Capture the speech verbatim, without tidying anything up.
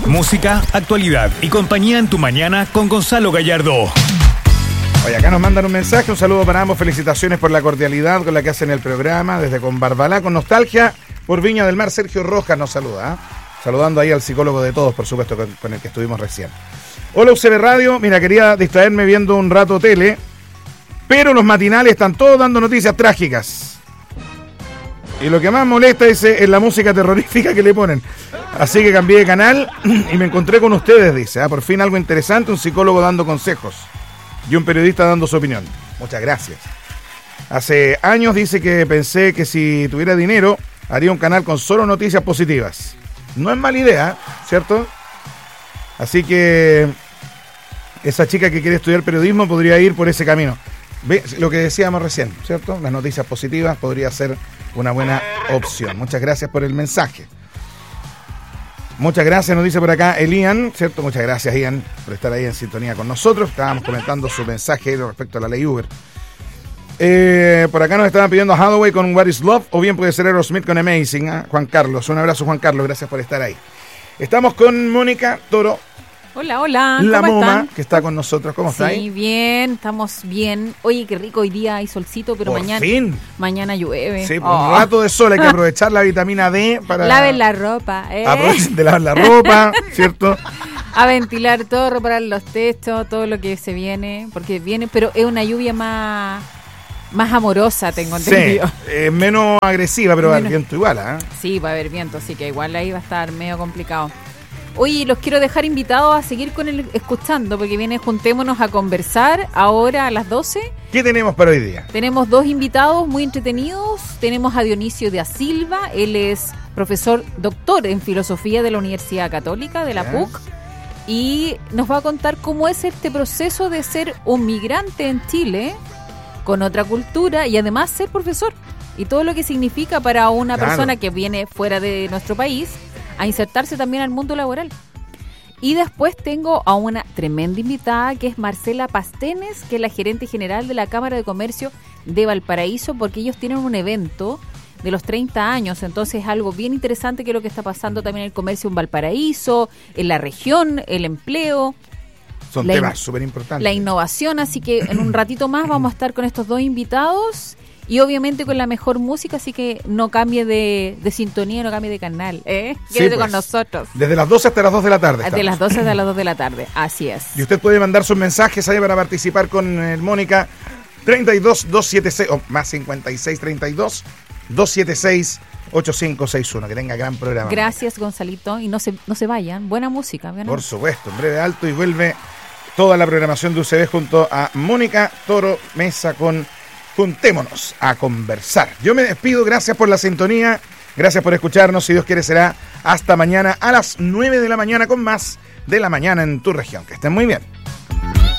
Música, actualidad y compañía en tu mañana con Gonzalo Gallardo. Oye, acá nos mandan un mensaje, un saludo para ambos, felicitaciones por la cordialidad con la que hacen el programa, desde con Barbalá, con nostalgia, por Viña del Mar. Sergio Rojas nos saluda, ¿eh? Saludando ahí al psicólogo de todos, por supuesto, con, con el que estuvimos recién. Hola, U C B Radio, mira, quería distraerme viendo un rato tele, pero los matinales están todos dando noticias trágicas. Y lo que más molesta es, es la música terrorífica que le ponen. Así que cambié de canal y me encontré con ustedes, dice. ¿eh? Por fin algo interesante, un psicólogo dando consejos y un periodista dando su opinión. Muchas gracias. Hace años dice que pensé que si tuviera dinero haría un canal con solo noticias positivas. No es mala idea, ¿cierto? Así que esa chica que quiere estudiar periodismo podría ir por ese camino. Ve lo que decíamos recién, ¿cierto? Las noticias positivas podría ser una buena opción. Muchas gracias por el mensaje. Muchas gracias, nos dice por acá el Ian, ¿cierto? Muchas gracias, Ian, por estar ahí en sintonía con nosotros. Estábamos comentando su mensaje respecto a la ley Uber. Eh, por acá nos estaban pidiendo a Hathaway con What is Love, o bien puede ser Aerosmith con Amazing, ¿eh? Juan Carlos. Un abrazo, Juan Carlos, gracias por estar ahí. Estamos con Mónica Toro. Hola, hola. La ¿Cómo Moma, están? que está con nosotros. ¿Cómo está ahí? Sí, bien, estamos bien. Oye, qué rico, hoy día hay solcito, pero Por mañana fin. mañana llueve. Sí, por Oh. un rato de sol hay que aprovechar la vitamina D para... Laven la ropa, ¿eh? Aprovechen de lavar la ropa, ¿cierto? A ventilar todo, reparar los techos, todo lo que se viene, porque viene, pero es una lluvia más, más amorosa, tengo entendido. Sí, eh, menos agresiva, pero Menos. al viento igual, ¿eh? Sí, va a haber viento, así que igual ahí va a estar medio complicado. Oye, los quiero dejar invitados a seguir con el escuchando, porque viene Juntémonos a conversar ahora a las doce. ¿Qué tenemos para hoy día? Tenemos dos invitados muy entretenidos. Tenemos a Dionisio da Silva, él es profesor doctor en filosofía de la Universidad Católica, de la Ya. P U C, y nos va a contar cómo es este proceso de ser un migrante en Chile, con otra cultura, y además ser profesor, y todo lo que significa para una Claro. persona que viene fuera de nuestro país a insertarse también al mundo laboral. Y después tengo a una tremenda invitada que es Marcela Pastenes, que es la gerente general de la Cámara de Comercio de Valparaíso, porque ellos tienen un evento de los treinta años, entonces es algo bien interesante que es lo que está pasando también en el comercio en Valparaíso, en la región, el empleo, Son la temas in- súper importantes. la innovación, así que en un ratito más vamos a estar con estos dos invitados y obviamente con la mejor música, así que no cambie de, de sintonía, no cambie de canal, ¿eh? Sí, Quédese pues. con nosotros. Desde las doce hasta las dos de la tarde. De estamos. las doce a las dos de la tarde, así es. Y usted puede mandar sus mensajes ahí para participar con el Mónica treinta y dos, doscientos setenta y seis, o más cincuenta y seis, treinta y dos, doscientos setenta y seis, ochenta y cinco sesenta y uno. Que tenga gran programa. Gracias, Gonzalito, y no se, no se vayan. Buena música. buena Por música. supuesto, en breve alto y vuelve toda la programación de U C B junto a Mónica Toro, mesa con Juntémonos a conversar. Yo me despido, gracias por la sintonía, gracias por escucharnos, si Dios quiere será hasta mañana a las nueve de la mañana con más de la mañana en tu región. Que estén muy bien.